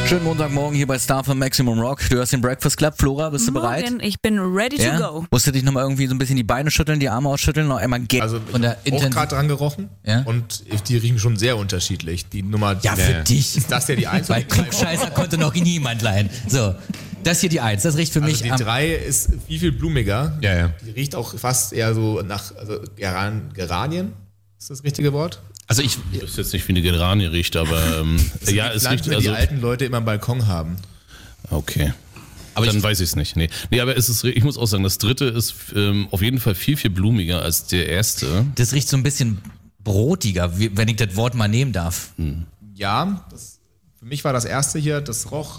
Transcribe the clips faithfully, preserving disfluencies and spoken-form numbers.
Schönen Montagmorgen hier bei Star von Maximum Rock. Du hörst den Breakfast Club. Flora, bist du Morgen, bereit? Ich bin ready Ja? to go. Musst du dich nochmal irgendwie so ein bisschen die Beine schütteln, die Arme ausschütteln, noch einmal gehen? Also von der ich habe auch Intensi- gerade dran gerochen Ja? und die riechen schon sehr unterschiedlich. Die Nummer, Ja, für Nee. dich. Ist das ja die eins? Weil Klugscheißer konnte noch niemand leihen. So, das hier die eins. Das riecht für Also mich die am... drei ist viel, viel blumiger. Ja, ja. Die riecht auch fast eher so nach also Geran, Geranien. Ist das richtige Wort? Also ich, Ich weiß jetzt nicht, wie eine Geranie riecht, aber ähm, ja, Die es Pflanzen, riecht die also alten Leute immer am Balkon haben. okay. aber Dann ich, weiß ich es nicht. Nee. nee, aber es ist, ich muss auch sagen, das dritte ist ähm, auf jeden Fall viel, viel blumiger als der erste. Das riecht so ein bisschen brotiger, wie- wenn ich das Wort mal nehmen darf. Ja, das, für mich war das erste hier, das roch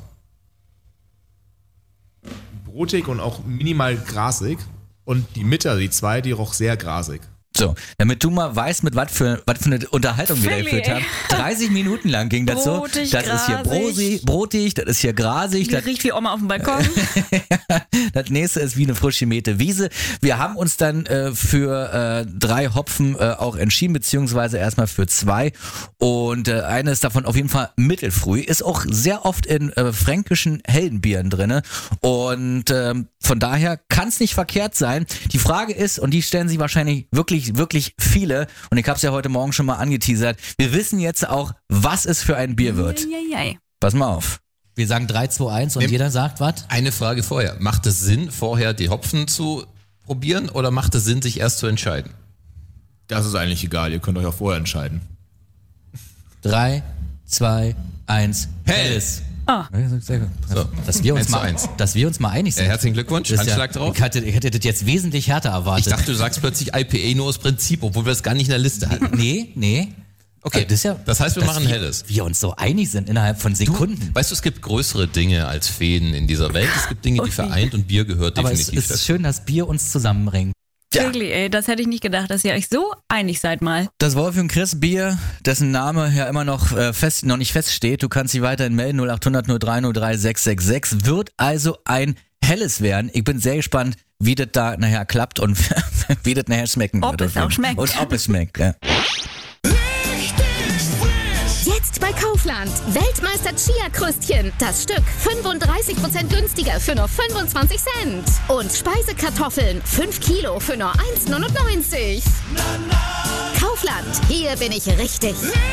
brotig und auch minimal grasig. Und die Mitte, die zwei, die roch sehr grasig. So, damit du mal weißt, mit was für, was für eine Unterhaltung wir da Philly, geführt ey. haben. dreißig Minuten lang ging das so. Brotig, Das ist hier grasig. brosi, brotig, das ist hier grasig. Die Das, riecht wie Oma auf dem Balkon. das nächste ist wie eine frisch gemähte Wiese. Wir haben uns dann äh, für äh, drei Hopfen äh, auch entschieden, beziehungsweise erstmal für zwei. Und äh, eine ist davon auf jeden Fall mittelfrüh. Ist auch sehr oft in äh, fränkischen Heldenbieren drinne. Und ähm, von daher kann es nicht verkehrt sein. Die Frage ist, und die stellen sich wahrscheinlich wirklich, wirklich viele, und ich habe es ja heute Morgen schon mal angeteasert, wir wissen jetzt auch, was es für ein Bier wird. Eieiei. Pass mal auf. Wir sagen drei, zwei, eins und Nimm- jeder sagt was? Eine Frage vorher. Macht es Sinn, vorher die Hopfen zu probieren oder macht es Sinn, sich erst zu entscheiden? Das ist eigentlich egal, ihr könnt euch auch vorher entscheiden. drei, zwei, eins, Helles. Ah. Sehr gut. So, Dass wir uns eins zu mal, eins. dass wir uns mal einig sind. Äh, herzlichen Glückwunsch, Das ist Handschlag ja, drauf. Ich, hatte, ich hätte das jetzt wesentlich härter erwartet. Ich dachte, du sagst plötzlich I P A nur aus Prinzip, obwohl wir das gar nicht in der Liste hatten. nee, nee. Okay, Also das, ist ja, das heißt, wir dass machen Helles. Wir uns so einig sind innerhalb von Sekunden. Weißt du, es gibt größere Dinge als Fäden in dieser Welt. Es gibt Dinge, die Ui. vereint und Bier gehört Aber es definitiv ist dazu. schön, dass Bier uns zusammenbringt. Wirklich, ey, das hätte ich nicht gedacht, dass ihr euch so einig seid mal. Das Wolf und Chris Bier, dessen Name ja immer noch äh, fest, noch nicht feststeht, du kannst dich weiterhin melden, null acht hundert null drei null drei sechs sechs sechs, wird also ein helles werden. Ich bin sehr gespannt, wie das da nachher klappt und wie das nachher schmecken Ob wird. es auch schmeckt. Und ob es schmeckt, ja. Jetzt bei Kaufland. Weltmeister Chia-Krüstchen. Das Stück fünfunddreißig Prozent günstiger für nur fünfundzwanzig Cent. Und Speisekartoffeln. fünf Kilo für nur eins neunundneunzig. Kaufland. Hier bin ich richtig.